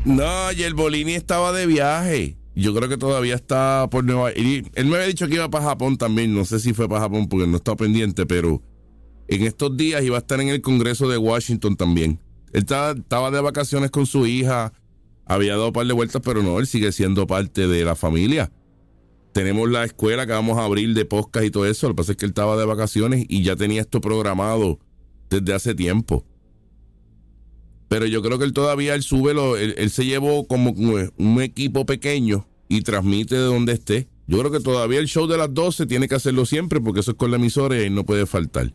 No, y el Bolini estaba de viaje. Yo creo que todavía está por Nueva York. Y él me había dicho que iba para Japón también. No sé si fue para Japón porque no estaba pendiente, pero en estos días iba a estar en el Congreso de Washington también. Él estaba de vacaciones con su hija. Había dado un par de vueltas, pero no, él sigue siendo parte de la familia. Tenemos la escuela que vamos a abrir de podcast y todo eso. Lo que pasa es que él estaba de vacaciones y ya tenía esto programado desde hace tiempo. Pero yo creo que él sube, él se llevó como un equipo pequeño y transmite de donde esté. Yo creo que todavía el show de las 12 tiene que hacerlo siempre porque eso es con la emisora y ahí no puede faltar.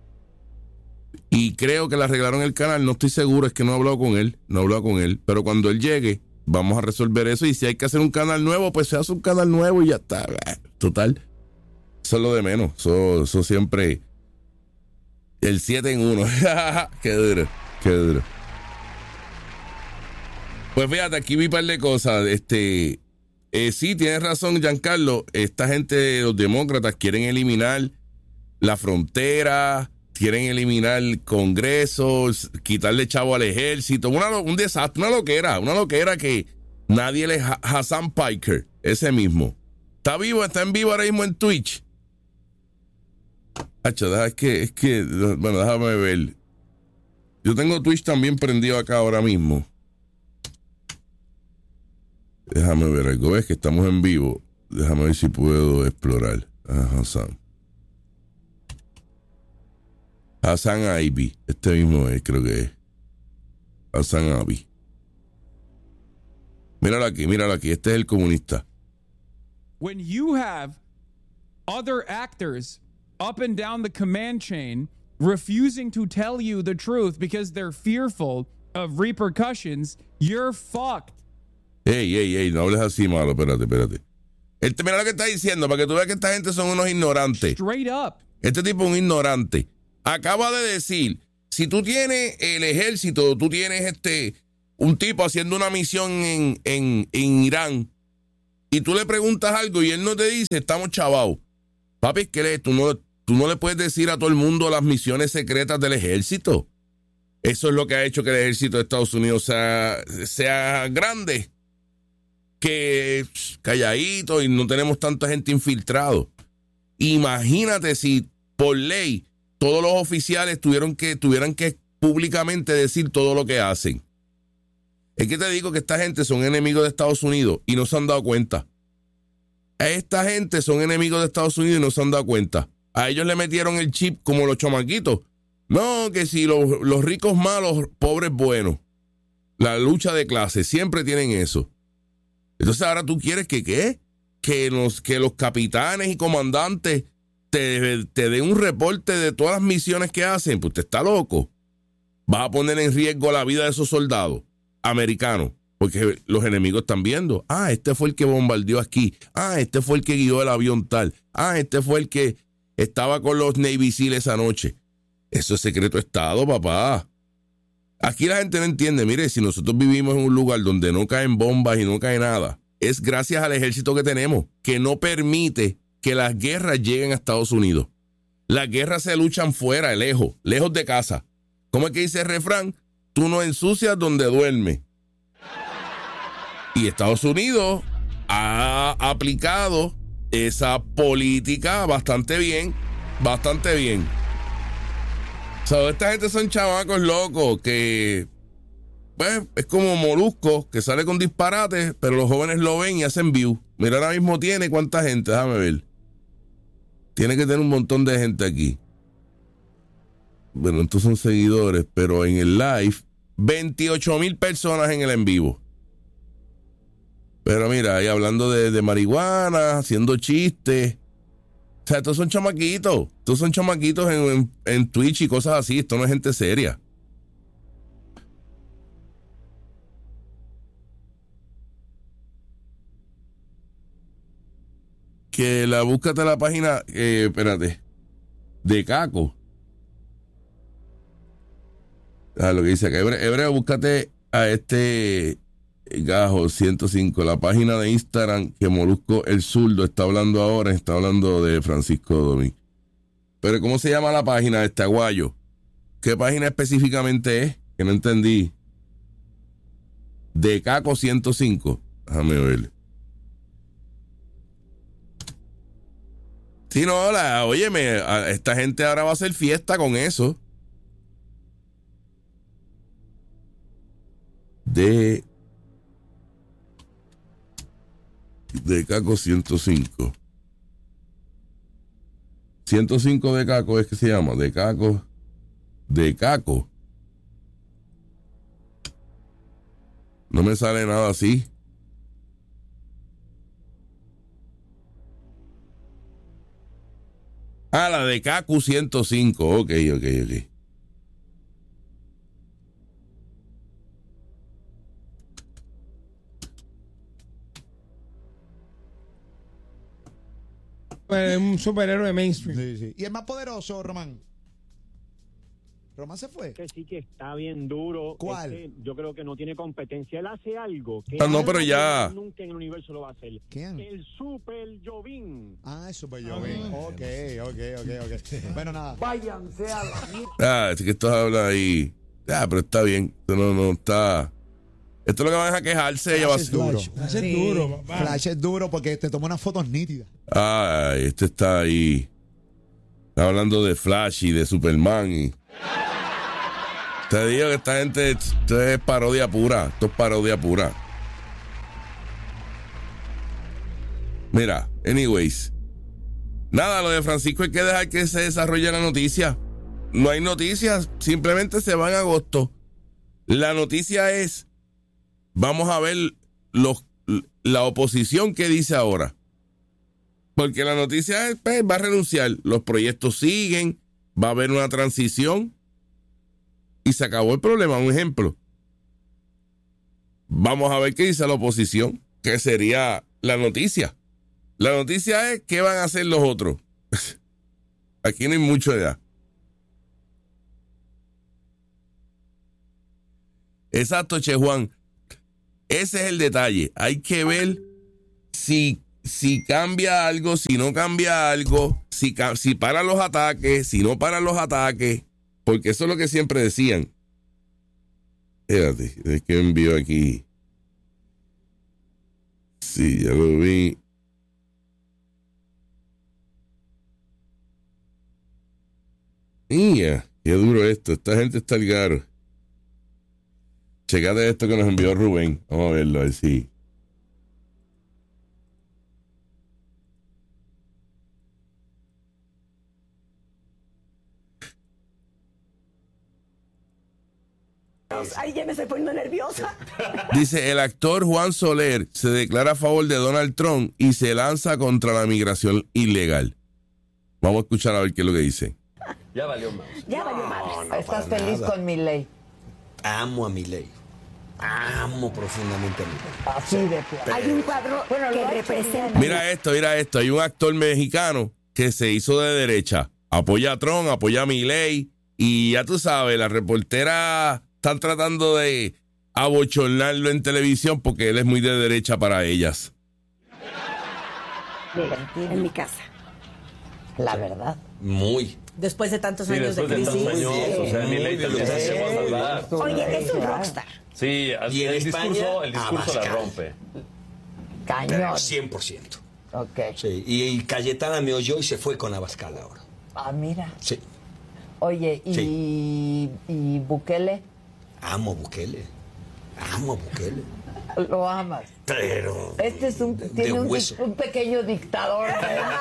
Y creo que le arreglaron el canal, no estoy seguro, es que no he hablado con él, pero cuando él llegue vamos a resolver eso y si hay que hacer un canal nuevo, pues se hace un canal nuevo y ya está. Total, eso es lo de menos, eso siempre el 7 en 1. Qué duro. Pues fíjate, aquí vi un par de cosas. Sí, tienes razón, Giancarlo. Esta gente, los demócratas, quieren eliminar la frontera, quieren eliminar el Congreso, quitarle chavo al ejército. Un desastre, una loquera que nadie le... Hassan Piker, ese mismo. Está en vivo ahora mismo en Twitch. Es que, bueno, déjame ver. Yo tengo Twitch también prendido acá ahora mismo. Déjame ver algo, ves que estamos en vivo. Déjame ver si puedo explorar a Hassan Ivy. Este mismo es, creo que es Hassan Ivy. Míralo aquí, este es el comunista. When you have other actors up and down the command chain refusing to tell you the truth because they're fearful of repercussions, you're fucked. Ey, no hables así, malo, espérate. Mira lo que está diciendo, para que tú veas que esta gente son unos ignorantes. Straight up. Este tipo es un ignorante. Acaba de decir, si tú tienes el ejército, tú tienes un tipo haciendo una misión en Irán, y tú le preguntas algo y él no te dice, estamos chavados. Papi, es que tú no le puedes decir a todo el mundo las misiones secretas del ejército. Eso es lo que ha hecho que el ejército de Estados Unidos sea grande. Que calladito y no tenemos tanta gente infiltrado. Imagínate si por ley todos los oficiales tuvieran que públicamente decir todo lo que hacen. Es que te digo que esta gente son enemigos de Estados Unidos y no se han dado cuenta. Esta gente son enemigos de Estados Unidos y no se han dado cuenta. A ellos le metieron el chip como los chamaquitos. No, que si los ricos malos, pobres buenos. La lucha de clases, siempre tienen eso. Entonces ahora tú quieres que los capitanes y comandantes te den un reporte de todas las misiones que hacen. Pues usted está loco. Vas a poner en riesgo la vida de esos soldados americanos. Porque los enemigos están viendo. Este fue el que bombardeó aquí. Este fue el que guió el avión tal. Este fue el que estaba con los Navy SEAL esa noche. Eso es secreto de Estado, papá. Aquí la gente no entiende. Mire, si nosotros vivimos en un lugar donde no caen bombas y no cae nada, es gracias al ejército que tenemos, que no permite que las guerras lleguen a Estados Unidos. Las guerras se luchan fuera, lejos de casa. ¿Cómo es que dice el refrán? Tú no ensucias donde duermes. Y Estados Unidos ha aplicado esa política bastante bien. Esta gente son chamacos locos que, pues, es como Molusco, que sale con disparates, pero los jóvenes lo ven y hacen view. Mira, ahora mismo tiene cuánta gente, déjame ver. Tiene que tener un montón de gente aquí. Bueno, estos son seguidores, pero en el live, 28,000 personas en el en vivo. Pero mira, ahí hablando de marihuana, haciendo chistes. O sea, estos son chamaquitos en Twitch y cosas así. Esto no es gente seria. Que búscate la página, espérate, de Caco. Lo que dice acá, Hebreo, búscate a Gajo 105, la página de Instagram que Molusco el Zurdo está hablando ahora, está hablando de Francisco Domínguez. Pero ¿cómo se llama la página de este aguayo? ¿Qué página específicamente es? Que no entendí. De Caco 105. Déjame ver. Sí, no, óyeme, esta gente ahora va a hacer fiesta con eso. De Caco 105. 105 de Caco es que se llama. De Caco. No me sale nada así. Ah, la de Caco 105. Ok. Un superhéroe mainstream. Sí. Y el más poderoso, Román. Román se fue. Que sí que está bien duro. ¿Cuál? Yo creo que no tiene competencia. Él hace algo que No, pero ya. nunca en el universo lo va a hacer. ¿Quién? El Super Jovín. Ah, eso pues yo. Ok. Bueno, nada. Váyanse a la mierda. Es que esto habla ahí. Pero está bien. Esto no está. Esto es lo que van a quejarse. Ella va a Flash es duro. Flash es duro, papá. Flash es duro porque te toma unas fotos nítidas. Ay, este está ahí. Está hablando de Flash y de Superman. Y... Te digo que esta gente, esto es parodia pura. Esto es parodia pura. Mira, anyways. Nada, lo de Francisco hay que dejar que se desarrolle la noticia. No hay noticias, simplemente se va en agosto. La noticia es, vamos a ver la oposición que dice ahora. Porque la noticia es, pues, va a renunciar. Los proyectos siguen, va a haber una transición y se acabó el problema. Un ejemplo. Vamos a ver qué dice la oposición, que sería la noticia. La noticia es qué van a hacer los otros. Aquí no hay mucho de edad. Exacto, Che Juan. Ese es el detalle. Hay que ver si cambia algo, si no cambia algo, si paran los ataques, si no paran los ataques, porque eso es lo que siempre decían. Espérate, es que envió aquí. Sí, ya lo vi. Mía, qué duro esto. Esta gente está al garo. Checate esto que nos envió Rubén. Vamos a verlo, a ver si. Ay, ya me estoy poniendo nerviosa. Dice, el actor Juan Soler se declara a favor de Donald Trump y se lanza contra la migración ilegal. Vamos a escuchar a ver qué es lo que dice. Ya valió más. Ya valió madres. ¿Estás feliz con mi ley? Amo a mi ley. Amo profundamente a mi ley. Así de plano. Hay un cuadro que representa. Mira esto. Hay un actor mexicano que se hizo de derecha. Apoya a Trump, apoya a Milei. Y ya tú sabes, las reporteras están tratando de abochornarlo en televisión porque él es muy de derecha para ellas. En mi casa. La verdad. Muy. Después de tantos Sí, años de después de crisis. tantos años, o sea, mi ley te lo que va a salvar. Oye, es un rockstar. Sí, Y en el discurso la Abascal. rompe. Cañón. 100%. Ok. Sí, y Cayetana me oyó y se fue con Abascal ahora. Ah, mira. Sí. Oye, ¿y Bukele? Amo a Bukele. Lo amas. Pero Este es tiene un pequeño dictador.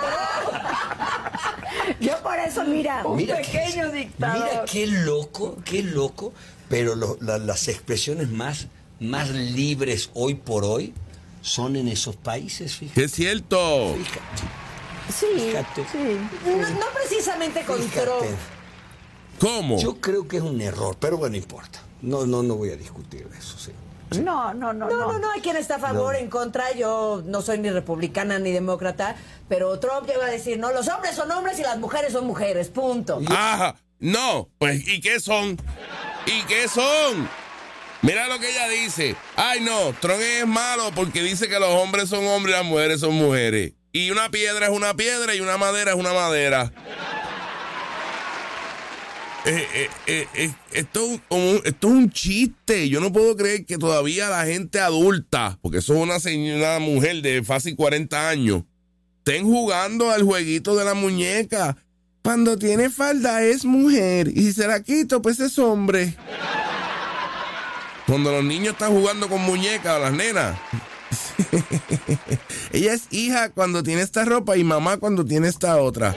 Yo por eso, mira. Un Mira pequeño dictador. Mira qué loco, pero las expresiones más libres hoy por hoy son en esos países, fíjate. ¡Qué es cierto! Sí, Fíjate. sí. No precisamente con Trump. ¿Cómo? Yo creo que es un error, pero bueno, no importa. No voy a discutir eso, sí. No. Hay quien está a favor, en contra. Yo no soy ni republicana ni demócrata, pero Trump llega a decir, no, los hombres son hombres y las mujeres son mujeres, punto. Ajá, no, pues ¿y qué son? Mira lo que ella dice. Ay, no, Trump es malo porque dice que los hombres son hombres y las mujeres son mujeres. Y una piedra es una piedra y una madera es una madera. esto es un chiste. Yo no puedo creer que todavía la gente adulta, porque eso es una mujer de fácil 40 años, estén jugando al jueguito de la muñeca. Cuando tiene falda es mujer y si se la quito pues es hombre. Cuando los niños están jugando con muñecas, las nenas. Ella es hija cuando tiene esta ropa y mamá cuando tiene esta otra.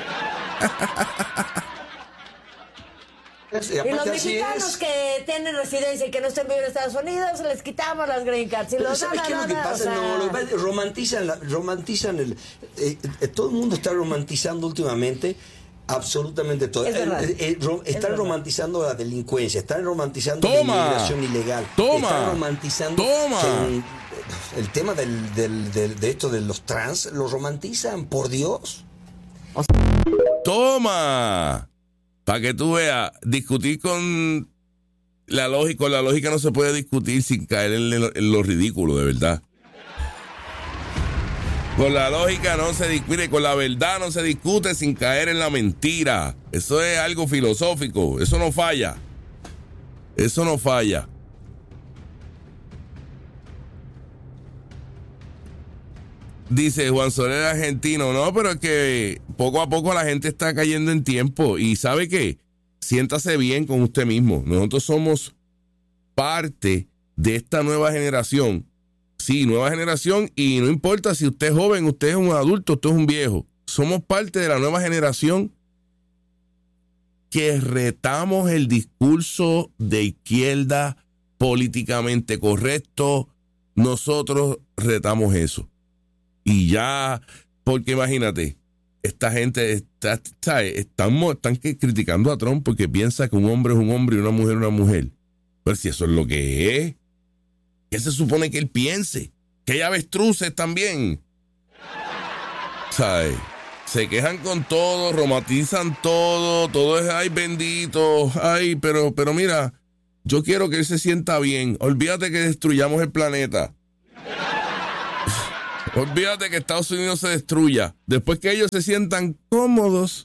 Y los mexicanos que tienen residencia y que no estén viviendo en Estados Unidos, les quitamos las green cards. Pero ¿sabes qué es lo que pasa? Romantizan todo el mundo está romantizando últimamente absolutamente todo. Están romantizando la delincuencia, están romantizando la inmigración ilegal. Están romantizando el tema de esto de los trans, lo romantizan, por Dios. Toma. Para que tú veas, discutir con la lógica no se puede discutir sin caer en lo ridículo, de verdad. Con la lógica no se discute, con la verdad no se discute sin caer en la mentira. Eso es algo filosófico, eso no falla. Eso no falla. Dice Juan Soler argentino, no, pero es que poco a poco la gente está cayendo en tiempo. Y ¿sabe qué? Siéntase bien con usted mismo. Nosotros somos parte de esta nueva generación. Sí, nueva generación, y no importa si usted es joven, usted es un adulto, usted es un viejo. Somos parte de la nueva generación que retamos el discurso de izquierda políticamente correcto. Nosotros retamos eso. Y ya, porque imagínate, esta gente están criticando a Trump porque piensa que un hombre es un hombre y una mujer es una mujer. Pero si eso es lo que es, ¿qué se supone que él piense? Que hay avestruces también. ¿Sabes? Se quejan con todo, romantizan todo es ay bendito, ay, pero mira, yo quiero que él se sienta bien. Olvídate que destruyamos el planeta. Olvídate que Estados Unidos se destruya. Después que ellos se sientan cómodos.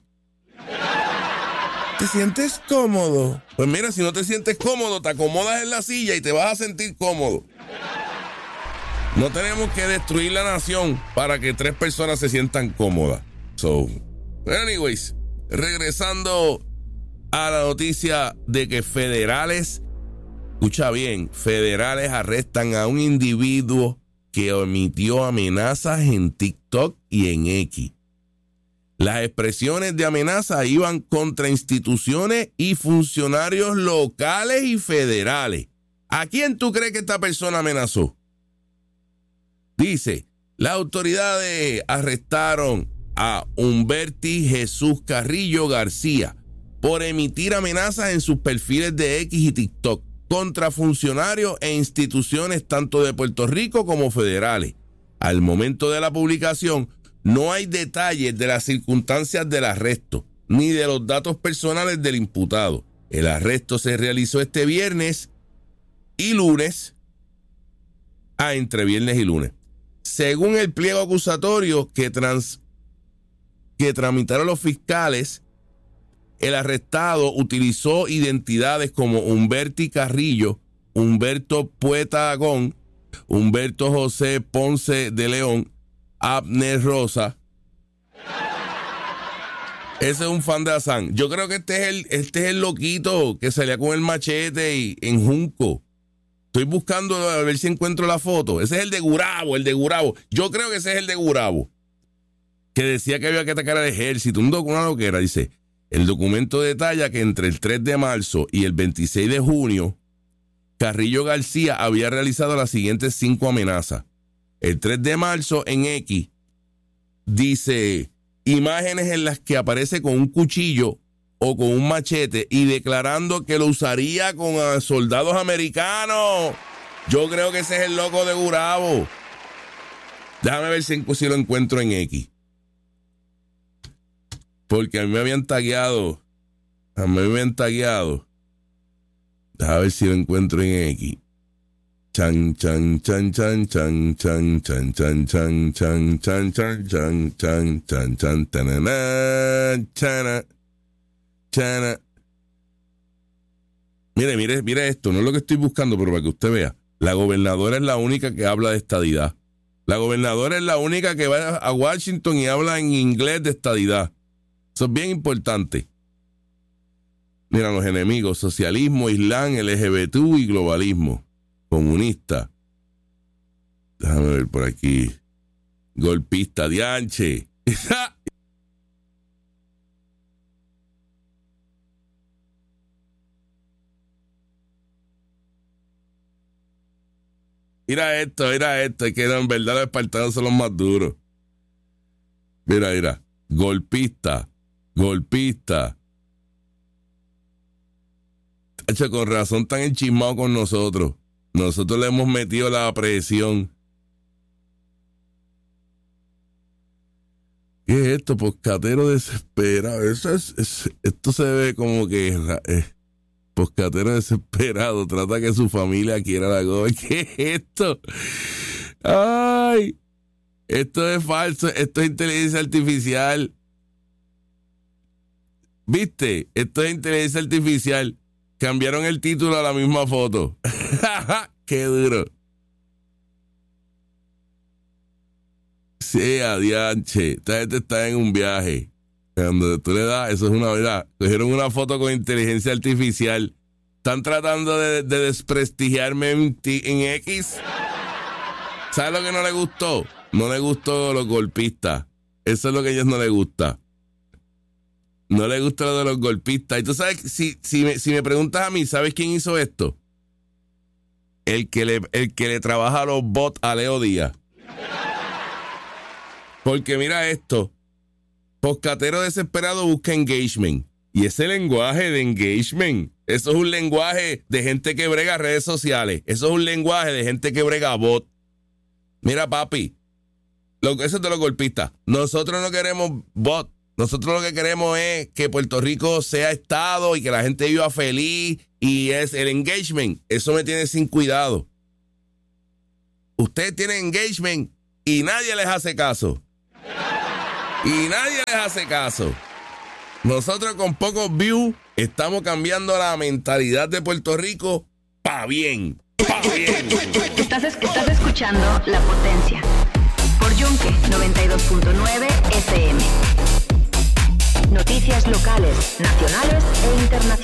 ¿Te sientes cómodo? Pues mira, si no te sientes cómodo, te acomodas en la silla y te vas a sentir cómodo. No tenemos que destruir la nación para que 3 personas se sientan cómodas. So, anyways, regresando a la noticia de que federales, escucha bien, federales arrestan a un individuo que emitió amenazas en TikTok y en X. Las expresiones de amenaza iban contra instituciones y funcionarios locales y federales. ¿A quién tú crees que esta persona amenazó? Dice, las autoridades arrestaron a Humberti Jesús Carrillo García por emitir amenazas en sus perfiles de X y TikTok contra funcionarios e instituciones tanto de Puerto Rico como federales. Al momento de la publicación, no hay detalles de las circunstancias del arresto, ni de los datos personales del imputado. El arresto se realizó este viernes y lunes, entre viernes y lunes. Según el pliego acusatorio que tramitaron los fiscales, el arrestado utilizó identidades como Humberti Carrillo, Humberto Pueta Agón, Humberto José Ponce de León, Abner Rosa. Ese es un fan de Hassan. Yo creo que este es el loquito que salía con el machete y en Junco. Estoy buscando a ver si encuentro la foto. Ese es el de Gurabo, Yo creo que ese es el de Gurabo, que decía que había que atacar al ejército. Una loquera, dice. El documento detalla que entre el 3 de marzo y el 26 de junio, Carrillo García había realizado las siguientes 5 amenazas. El 3 de marzo en X dice imágenes en las que aparece con un cuchillo o con un machete y declarando que lo usaría con soldados americanos. Yo creo que ese es el loco de Gurabo. Déjame ver si lo encuentro en X. Porque a mí me habían tagueado. Déjame ver si lo encuentro en X. Chan, chan, chan, chan, chan, chan, chan, chan, chan, chan, chan, chan, chan, chan, chan, chan, tanana, chana, chana. Mire esto, no es lo que estoy buscando, pero para que usted vea. La gobernadora es la única que habla de estadidad. La gobernadora es la única que va a Washington y habla en inglés de estadidad. Eso es bien importante. Mira, los enemigos: socialismo, islam, LGBT y globalismo. Comunista. Déjame ver por aquí. Golpista, dianche. Mira esto, es que en verdad los espartanos son los más duros. Mira, golpista. Hecho, con razón están enchismados con nosotros. Nosotros le hemos metido la presión. ¿Qué es esto? Poscatero desesperado. Esto se ve como que poscatero desesperado. Trata que su familia quiera la gobe. ¿Qué es esto? ¡Ay! Esto es falso. Esto es inteligencia artificial. ¿Viste? Esto es inteligencia artificial. Cambiaron el título a la misma foto. ¡Qué duro! Sí, adianche. Esta gente está en un viaje. Cuando tú le das, eso es una verdad. Cogieron una foto con inteligencia artificial. Están tratando de desprestigiarme en X. ¿Sabes lo que no le gustó? No le gustó los golpistas. Eso es lo que a ellos no les gusta. No le gusta lo de los golpistas. Y tú sabes, si me preguntas a mí, ¿sabes quién hizo esto? El que le trabaja a los bots a Leo Díaz. Porque mira esto. Poscatero desesperado busca engagement. Y ese lenguaje de engagement, eso es un lenguaje de gente que brega redes sociales. Eso es un lenguaje de gente que brega bot. Mira, papi, eso es de los golpistas. Nosotros no queremos bot. Nosotros lo que queremos es que Puerto Rico sea estado y que la gente viva feliz. Y es el engagement. Eso me tiene sin cuidado. Ustedes tienen engagement y nadie les hace caso. Nosotros con pocos views estamos cambiando la mentalidad de Puerto Rico pa' bien. Estás escuchando La Potencia por Yunque 92.9 FM. Noticias locales, nacionales e internacionales.